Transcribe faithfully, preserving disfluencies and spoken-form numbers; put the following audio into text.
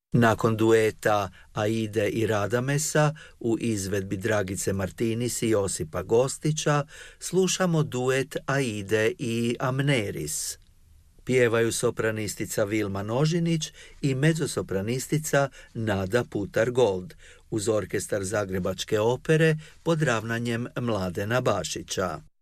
Nakon dueta Aide i Radamesa u izvedbi Dragice Martinis i Josipa Gostića slušamo duet Aide i Amneris. Pjevaju sopranistica Vilma Nožinić i mezzosopranistica Nada Putar-Gold uz orkestar Zagrebačke opere pod ravnanjem Mladena Bašića.